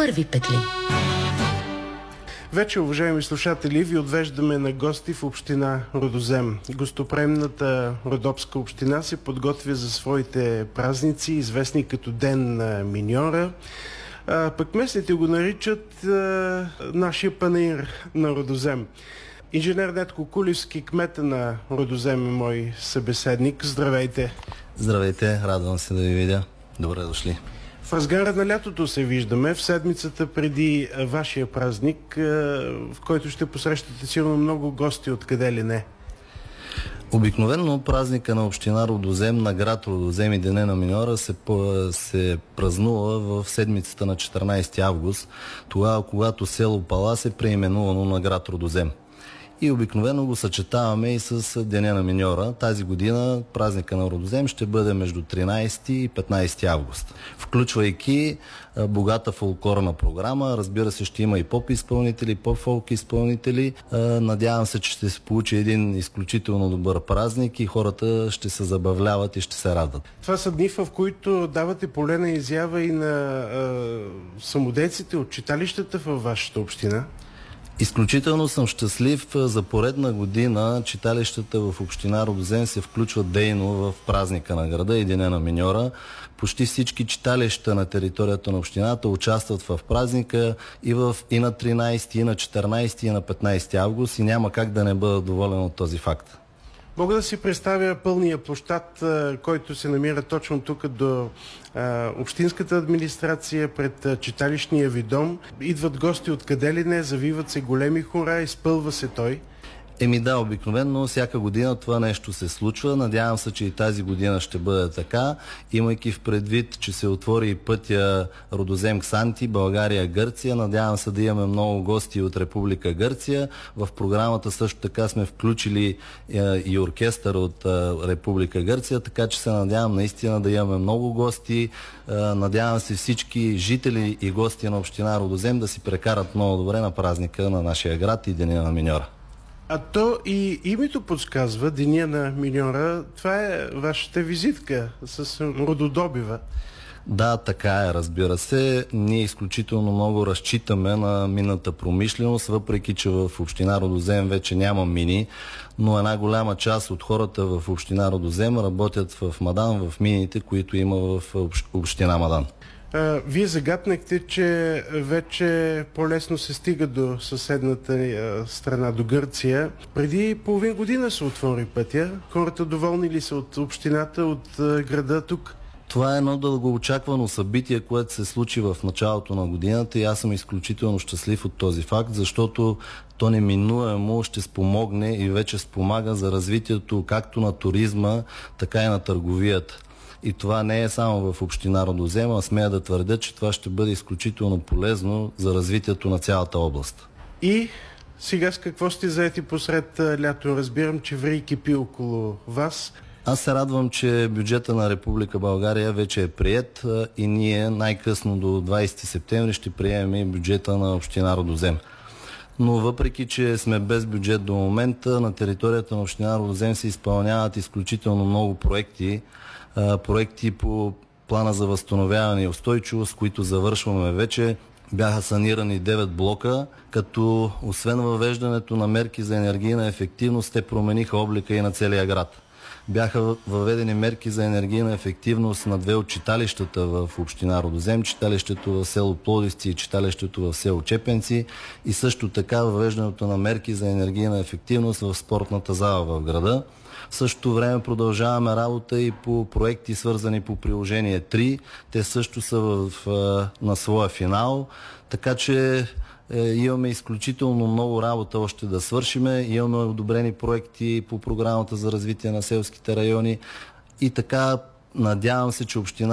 първи петли. Вече, уважаеми слушатели, ви отвеждаме на гости в община Родозем. Гостоприемната Родопска община се подготвя за своите празници, известни като Ден на миньора. Пък местните го наричат нашия панаир на Родозем. Инженер Недко Кулевски, кмета на Родозем, е мой събеседник. Здравейте! Здравейте, радвам се да ви видя. Добре дошли. В разгара на лятото се виждаме, в седмицата преди вашия празник, в който ще посрещате сигурно много гости, откъде ли не. Обикновено празника на община Родозем, на град Родозем и Деня на миньора се празнува в седмицата на 14 август, тогава когато село Палас е преименувано на град Родозем. И обикновено го съчетаваме и с Деня на миньора. Тази година празника на Родозем ще бъде между 13 и 15 август. Включвайки богата фолклорна програма, разбира се, ще има и поп-изпълнители, поп-фолк изпълнители. Надявам се, че ще се получи един изключително добър празник и хората ще се забавляват и ще се радват. Това са дни, в които давате полена изява и на самодейците от читалищата във вашата община. Изключително съм щастлив. За поредна година читалищата в община Родозем се включват дейно в празника на града и Деня на миньора. Почти всички читалища на територията на общината участват в празника и на 13, и на 14, и на 15 август и няма как да не бъда доволен от този факт. Мога да си представя пълния площад, който се намира точно тук до общинската администрация, пред читалищния ви дом. Идват гости откъде ли не, завиват се големи хора, изпълва се той. Да, обикновено всяка година това нещо се случва. Надявам се, че и тази година ще бъде така, имайки в предвид, че се отвори и пътя Родозем-Ксанти, България-Гърция. Надявам се да имаме много гости от Република Гърция. В програмата също така сме включили и оркестър от Република Гърция, така че се надявам наистина да имаме много гости. Надявам се всички жители и гости на община Родозем да си прекарат много добре на празника на нашия град и Деня на миньора. А то и името подсказва, Деня на миньора, това е вашата визитка с рододобива. Да, така е, разбира се. Ние изключително много разчитаме на минната промишленост, въпреки че в община Родозем вече няма мини, но една голяма част от хората в община Родозем работят в Мадан, в мините, които има в община Мадан. Вие загатнахте, че вече по-лесно се стига до съседната страна, до Гърция. Преди половин година се отвори пътя. Хората доволни ли са от общината, от града тук? Това е едно дългоочаквано събитие, което се случи в началото на годината и аз съм изключително щастлив от този факт, защото то неминуемо ще спомогне и вече спомага за развитието както на туризма, така и на търговията. И това не е само в община Родозем, а смея да твърдя, че това ще бъде изключително полезно за развитието на цялата област. И сега с какво сте заети посред лято? Разбирам, че ври и кипи около вас. Аз се радвам, че бюджета на Република България вече е приет и ние най-късно до 20 септември ще приемем и бюджета на община Родозем. Но въпреки, че сме без бюджет до момента, на територията на община Родозем се изпълняват изключително много проекти. Проекти по плана за възстановяване и устойчивост, които завършваме вече. Бяха санирани 9 блока, като освен въвеждането на мерки за енергийна ефективност, те промениха облика и на целия град. Бяха въведени мерки за енергийна ефективност на 2 от читалищата в община Родозем, читалището в село Плодивци и читалището в село Чепенци и също така въвеждането на мерки за енергийна ефективност в спортната зала в града. В същото време продължаваме работа и по проекти, свързани по приложение 3. Те също са на своя финал, така че имаме изключително много работа още да свършиме. Имаме одобрени проекти по програмата за развитие на селските райони и така надявам се, че община